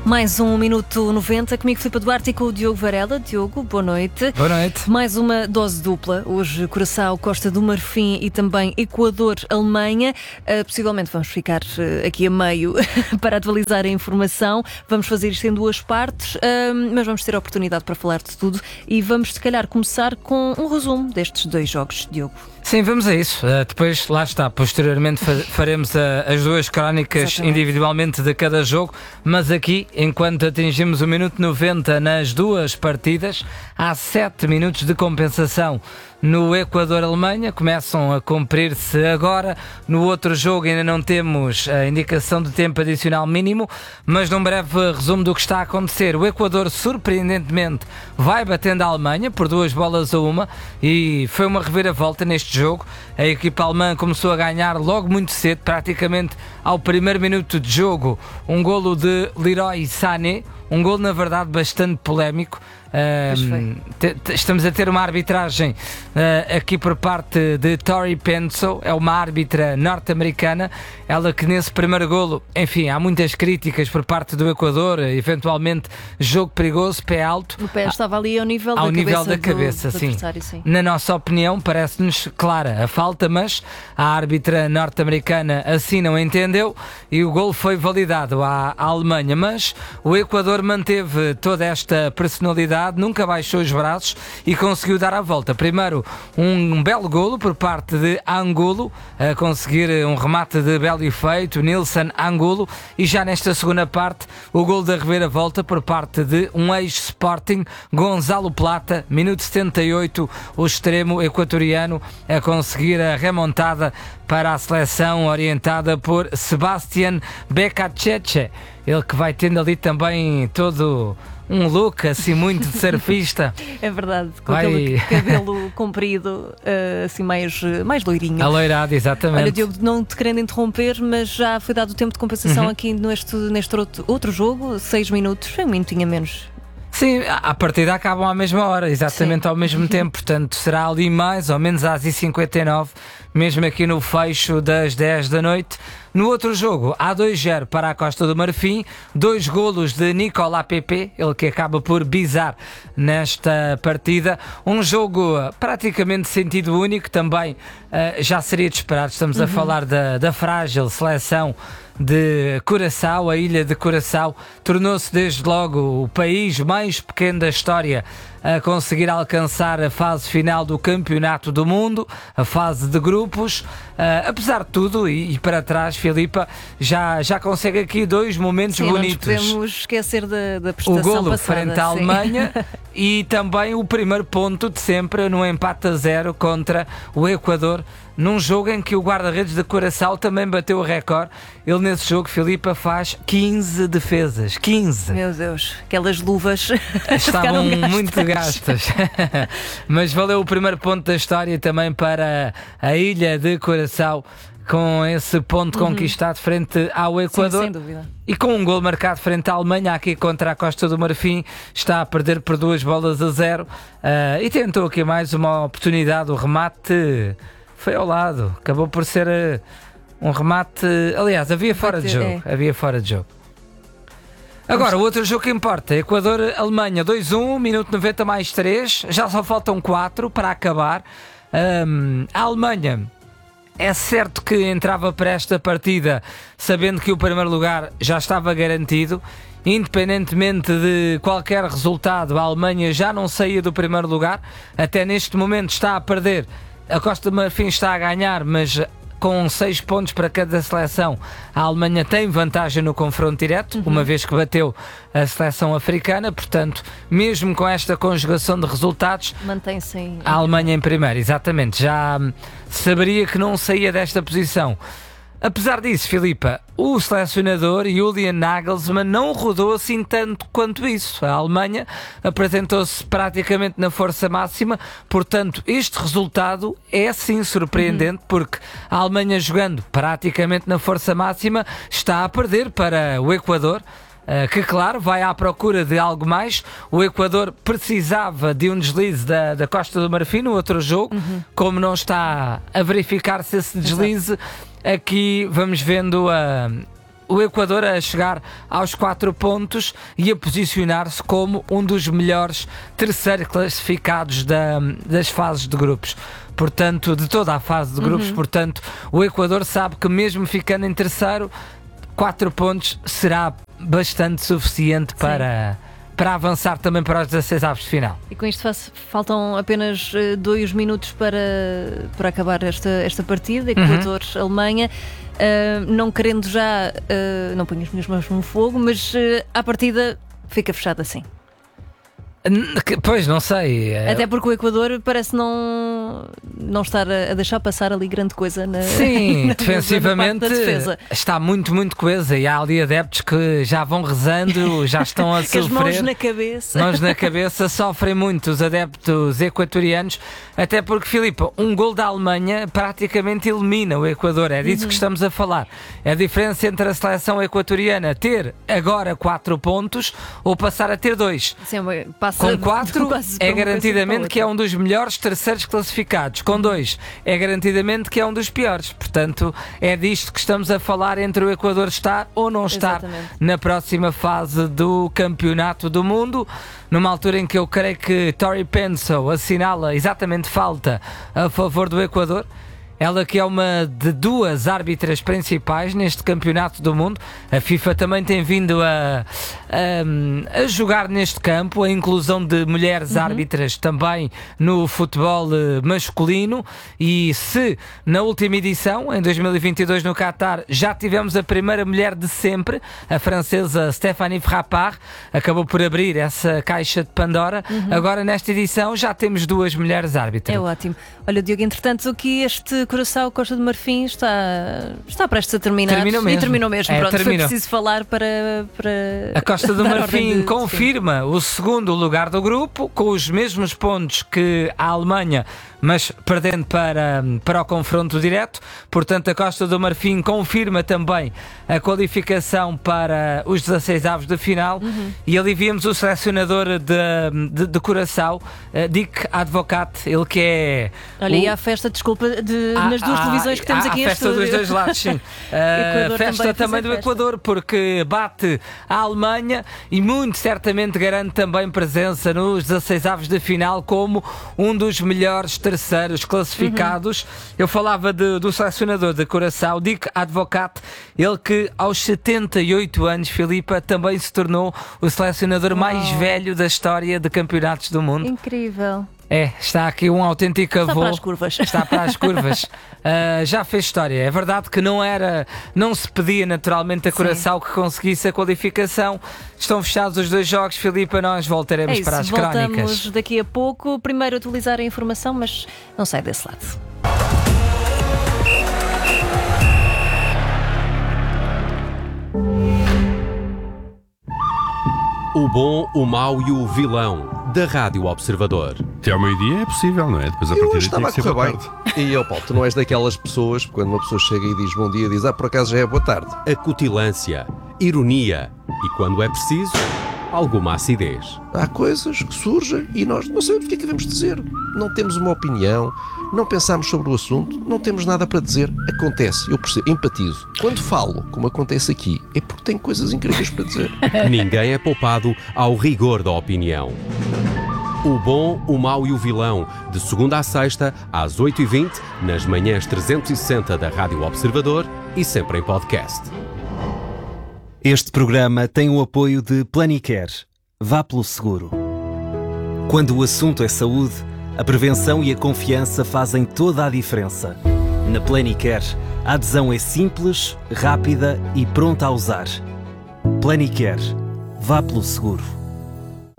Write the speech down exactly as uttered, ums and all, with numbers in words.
Mais um Minuto noventa, comigo Filipe Duarte e com o Diogo Varela. Diogo, boa noite. Boa noite. Mais uma dose dupla. Hoje Curaçao, Costa do Marfim e também Equador, Alemanha. Uh, possivelmente vamos ficar uh, aqui a meio para atualizar a informação. Vamos fazer isto em duas partes, uh, mas vamos ter a oportunidade para falar de tudo e vamos se calhar começar com um resumo destes dois jogos, Diogo. Sim, vamos a isso. Uh, depois, lá está, posteriormente fa- faremos uh, as duas crónicas Exatamente. individualmente de cada jogo, mas aqui, enquanto atingimos o minuto noventa nas duas partidas, há sete minutos de compensação no Equador-Alemanha, começam a cumprir-se agora. No outro jogo ainda não temos a indicação de tempo adicional mínimo, mas num breve resumo do que está a acontecer, o Equador surpreendentemente vai batendo a Alemanha por duas bolas a uma e foi uma reviravolta neste jogo. A equipa alemã começou a ganhar logo muito cedo, praticamente ao primeiro minuto de jogo, um golo de Leroy Sané, um golo na verdade bastante polémico. Um, te, te, estamos a ter uma arbitragem uh, aqui por parte de Tori Penso, é uma árbitra norte-americana, ela que nesse primeiro golo, enfim, há muitas críticas por parte do Equador, eventualmente jogo perigoso, pé alto. O pé estava ali ao nível ao da nível cabeça, da cabeça do, sim. do sim. Na nossa opinião parece-nos clara a falta, mas a árbitra norte-americana assim não entendeu e o golo foi validado à, à Alemanha, mas o Equador manteve toda esta personalidade, nunca baixou os braços e conseguiu dar a volta. Primeiro um, um belo golo por parte de Angulo, a conseguir um remate de belo efeito, Nilson Angulo, e já nesta segunda parte o golo da reviravolta por parte de um ex-Sporting, Gonzalo Plata, minuto setenta e oito, o extremo equatoriano a conseguir a remontada para a seleção orientada por Sebastián Becachese, ele que vai tendo ali também todo um look assim muito de surfista. É verdade, com Vai... aquele cabelo comprido, uh, assim mais, mais loirinho. Aloirado, exatamente. Olha, Diogo, não te querendo interromper, mas já foi dado o tempo de compensação uhum. aqui neste, neste outro, outro jogo, seis minutos, foi um minutinho a menos. Sim, a partida acabam à mesma hora, exatamente Sim. ao mesmo tempo, portanto será ali mais ou menos às cinquenta e nove, mesmo aqui no fecho das dez da noite. No outro jogo, há dois zero para a Costa do Marfim, dois golos de Nicolas Pepe, ele que acaba por bizar nesta partida. Um jogo praticamente sentido único, também uh, já seria de esperar, estamos uhum. a falar da, da frágil seleção de Curaçao. A ilha de Curaçao tornou-se desde logo o país mais pequeno da história a conseguir alcançar a fase final do Campeonato do Mundo, a fase de grupos. Uh, apesar de tudo, e, e para trás, Filipa já, já consegue aqui dois momentos sim, bonitos. Não nos podemos esquecer da, da prestação o golo passada, frente à Alemanha e também o primeiro ponto de sempre no empate a zero contra o Equador, num jogo em que o guarda-redes de Curaçao também bateu o recorde. Ele nesse jogo, Filipa, faz quinze defesas. quinze! Meu Deus, aquelas luvas estavam muito gastas. gastas. Mas valeu o primeiro ponto da história também para a ilha de Curaçao, com esse ponto uhum. conquistado frente ao Equador. Sim, sem dúvida. E com um gol marcado frente à Alemanha, aqui contra a Costa do Marfim, está a perder por duas bolas a zero. Uh, e tentou aqui mais uma oportunidade. O remate foi ao lado, acabou por ser uh, um remate. Aliás, havia fora de jogo. É. Havia fora de jogo. Agora, o outro jogo que importa, Equador-Alemanha dois a um, minuto noventa mais três, já só faltam quatro para acabar. Um, a Alemanha, é certo que entrava para esta partida sabendo que o primeiro lugar já estava garantido. Independentemente de qualquer resultado, a Alemanha já não saía do primeiro lugar. Até neste momento está a perder. A Costa do Marfim está a ganhar, mas com seis pontos para cada seleção, a Alemanha tem vantagem no confronto direto, uhum. uma vez que bateu a seleção africana. Portanto, mesmo com esta conjugação de resultados, mantém-se em... a Alemanha em primeiro, exatamente. Já saberia que não saía desta posição. Apesar disso, Filipa, o selecionador Julian Nagelsmann não rodou assim tanto quanto isso. A Alemanha apresentou-se praticamente na força máxima, portanto este resultado é sim surpreendente, uhum. porque a Alemanha, jogando praticamente na força máxima, está a perder para o Equador, que claro, vai à procura de algo mais. O Equador precisava de um deslize da, da Costa do Marfim no outro jogo, uhum. como não está a verificar-se esse deslize. Exato. Aqui vamos vendo a, o Equador a chegar aos quatro pontos e a posicionar-se como um dos melhores terceiros classificados da, das fases de grupos. Portanto, de toda a fase de grupos, uhum. portanto, o Equador sabe que mesmo ficando em terceiro, quatro pontos será bastante suficiente para, para avançar também para os dezasseis avos de final. E com isto faz, faltam apenas uh, dois minutos para, para acabar esta, esta partida, Equador-Alemanha. Uh, não querendo já, uh, não ponho as minhas mãos no fogo, mas uh, à partida fica fechada assim. Pois, não sei. Até porque o Equador parece não, não estar a deixar passar ali grande coisa na Sim, na, defensivamente na defesa. Está muito, muito coesa e há ali adeptos que já vão rezando, já estão a sofrer. As mãos na cabeça. Mãos na cabeça, sofrem muito os adeptos equatorianos, até porque, Filipe, um gol da Alemanha praticamente elimina o Equador, é disso uhum. que estamos a falar. É a diferença entre a seleção equatoriana ter agora quatro pontos ou passar a ter dois. Sim, passa Com quatro é garantidamente que é um dos melhores terceiros classificados. Com dois é garantidamente que é um dos piores. Portanto, é disto que estamos a falar entre o Equador estar ou não estar Exatamente. na próxima fase do Campeonato do Mundo. Numa altura em que eu creio que Tori Penso assinala exatamente falta a favor do Equador. Ela que é uma de duas árbitras principais neste Campeonato do Mundo. A FIFA também tem vindo a, a, a jogar neste campo a inclusão de mulheres uhum. árbitras também no futebol masculino. E se na última edição, em dois mil e vinte e dois no Qatar, já tivemos a primeira mulher de sempre, a francesa Stéphanie Frappart, acabou por abrir essa caixa de Pandora. Uhum. Agora nesta edição já temos duas mulheres árbitras. É ótimo. Olha, Diogo, entretanto, o que este Curaçao, Costa do Marfim está, está prestes a terminar. Terminou mesmo. E terminou mesmo. É, Pronto, terminou. Foi preciso falar para, para a Costa do Marfim de... confirma Sim. o segundo lugar do grupo, com os mesmos pontos que a Alemanha, mas perdendo para, para o confronto direto. Portanto, a Costa do Marfim confirma também a qualificação para os dezasseis avos de final. Uhum. E ali vimos o selecionador de, de, de Curaçao, Dick Advocat, ele que é... Olha, o... e há festa, desculpa, de, há, nas duas há, televisões que temos há, aqui em estúdio. Há festa dos dois lados, sim. uh, festa também do festa. Equador, porque bate a Alemanha e muito certamente garante também presença nos dezasseis avos de final como um dos melhores terceiros classificados. Uhum. Eu falava de, do selecionador de Curaçao, Dick Advocat, ele que aos setenta e oito anos, Filipa, também se tornou o selecionador Uau. mais velho da história de campeonatos do mundo. Incrível. É, está aqui um autêntico avô. Está para as curvas. Está para as curvas. Uh, já fez história. É verdade que não era, não se pedia naturalmente a Curaçao que conseguisse a qualificação. Estão fechados os dois jogos, Filipa, nós voltaremos é isso, para as voltamos crónicas. Voltamos daqui a pouco. Primeiro atualizar a informação, mas não sai desse lado. O bom, o mau e o vilão da Rádio Observador. Até ao meio-dia é possível, não é? Depois a partir daí tem que ser boa tarde. E, ó Paulo, tu não és daquelas pessoas, quando uma pessoa chega e diz bom dia, diz, ah, por acaso já é boa tarde. Acutilância, ironia e, quando é preciso, alguma acidez. Há coisas que surgem e nós não sabemos o que é que devemos dizer. Não temos uma opinião, não pensamos sobre o assunto, não temos nada para dizer. Acontece, eu percebo, empatizo. Quando falo, como acontece aqui, é porque tenho coisas incríveis para dizer. Ninguém é poupado ao rigor da opinião. O bom, o mau e o vilão, de segunda à sexta, às oito e vinte, nas manhãs trezentos e sessenta da Rádio Observador e sempre em podcast. Este programa tem o apoio de Planicare. Vá pelo seguro. Quando o assunto é saúde, a prevenção e a confiança fazem toda a diferença. Na Planicare, a adesão é simples, rápida e pronta a usar. Planicare. Vá pelo seguro.